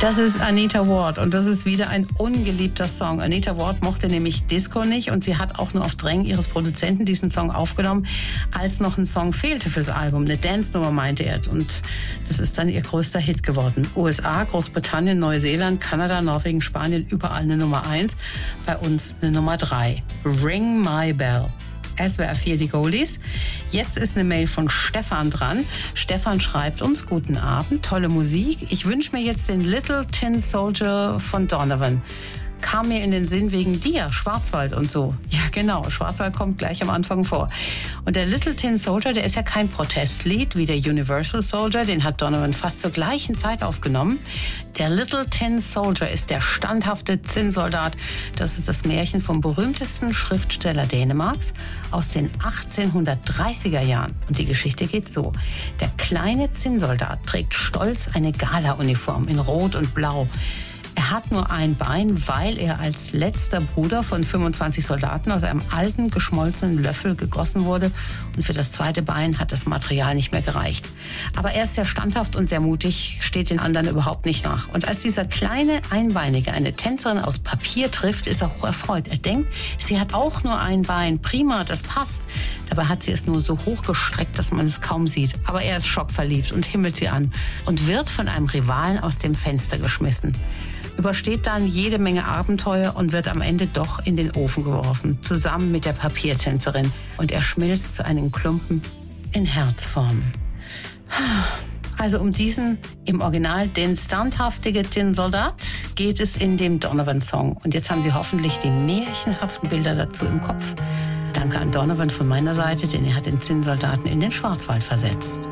Das ist Anita Ward und das ist wieder ein ungeliebter Song. Anita Ward mochte nämlich Disco nicht und sie hat auch nur auf Drängen ihres Produzenten diesen Song aufgenommen, als noch ein Song fehlte fürs Album. Eine Dance-Nummer meinte er und das ist dann ihr größter Hit geworden. USA, Großbritannien, Neuseeland, Kanada, Norwegen, Spanien, überall eine Nummer 1. Bei uns eine Nummer 3. Ring My Bell. SWR 4 die Goldies. Jetzt ist eine Mail von Stefan dran. Stefan schreibt uns: Guten Abend, tolle Musik. Ich wünsche mir jetzt den Little Tin Soldier von Donovan. Kam mir in den Sinn wegen dir, Schwarzwald und so. Ja, genau, Schwarzwald kommt gleich am Anfang vor. Und der Little Tin Soldier, der ist ja kein Protestlied wie der Universal Soldier, den hat Donovan fast zur gleichen Zeit aufgenommen. Der Little Tin Soldier ist der standhafte Zinnsoldat. Das ist das Märchen vom berühmtesten Schriftsteller Dänemarks aus den 1830er Jahren. Und die Geschichte geht so: Der kleine Zinnsoldat trägt stolz eine Gala-Uniform in Rot und Blau. Er hat nur ein Bein, weil er als letzter Bruder von 25 Soldaten aus einem alten, geschmolzenen Löffel gegossen wurde. Und für das zweite Bein hat das Material nicht mehr gereicht. Aber er ist sehr standhaft und sehr mutig, steht den anderen überhaupt nicht nach. Und als dieser kleine Einbeinige eine Tänzerin aus Papier trifft, ist er hoch erfreut. Er denkt, sie hat auch nur ein Bein. Prima, das passt. Dabei hat sie es nur so hochgestreckt, dass man es kaum sieht. Aber er ist schockverliebt und himmelt sie an und wird von einem Rivalen aus dem Fenster geschmissen. Übersteht dann jede Menge Abenteuer und wird am Ende doch in den Ofen geworfen, zusammen mit der Papiertänzerin. Und er schmilzt zu einem Klumpen in Herzform. Also um diesen, im Original, den standhaftigen Tin-Soldat geht es in dem Donovan-Song. Und jetzt haben Sie hoffentlich die märchenhaften Bilder dazu im Kopf. Danke an Donovan von meiner Seite, denn er hat den Zinnsoldaten in den Schwarzwald versetzt.